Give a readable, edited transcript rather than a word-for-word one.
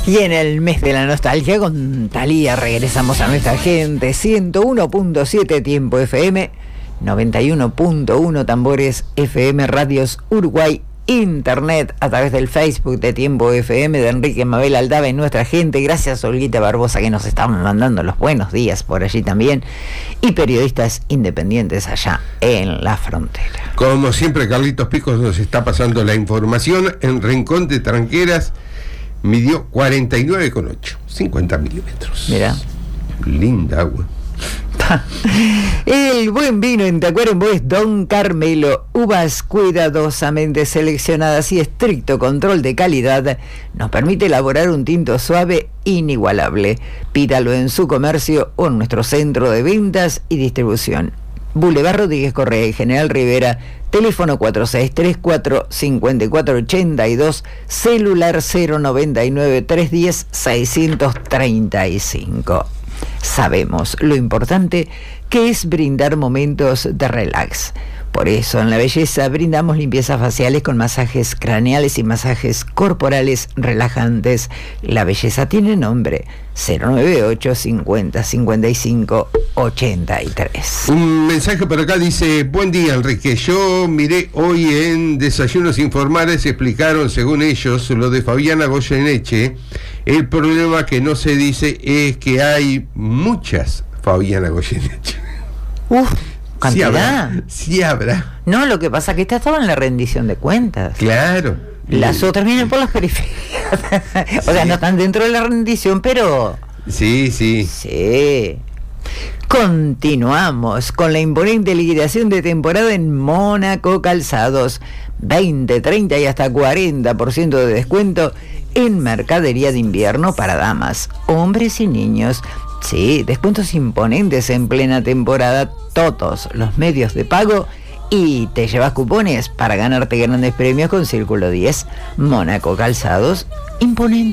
Y en el mes de la nostalgia con Thalía regresamos a nuestra gente. 101.7 Tiempo FM, 91.1 Tambores FM, Radios Uruguay, Internet a través del Facebook de Tiempo FM de Enrique Mabel Aldave, nuestra gente. Gracias Olguita Barbosa que nos están mandando los buenos días por allí también. Y periodistas independientes allá en la frontera. Como siempre, Carlitos Picos nos está pasando la información. En Rincón de Tranqueras midió 49,8, 50 milímetros. Mira. Linda agua. El buen vino en Tacuarembó es Don Carmelo. Uvas cuidadosamente seleccionadas y estricto control de calidad nos permite elaborar un tinto suave inigualable. Pídalo en su comercio o en nuestro centro de ventas y distribución. Boulevard Rodríguez Correa y General Rivera, teléfono 4634-5482, celular 099-310-635. Sabemos lo importante que es brindar momentos de relax. Por eso en La Belleza brindamos limpiezas faciales con masajes craneales y masajes corporales relajantes. La Belleza tiene nombre: 098 50 55 83. Un mensaje por acá dice: buen día Enrique, yo miré hoy en Desayunos Informales, explicaron según ellos lo de Fabiana Goyeneche. El problema que no se dice es que hay muchas Fabiana Goyeneche. ¿Cantidad? Sí habrá. No, lo que pasa es que esta estaba en la rendición de cuentas. Claro. Las otras vienen por las periferias. O sea, no están dentro de la rendición, pero... Sí. Continuamos con la imponente liquidación de temporada en Mónaco Calzados. 20, 30 y hasta 40% de descuento en mercadería de invierno para damas, hombres y niños. Sí, descuentos imponentes en plena temporada, todos los medios de pago, y te llevas cupones para ganarte grandes premios con Círculo 10. Mónaco Calzados, imponente.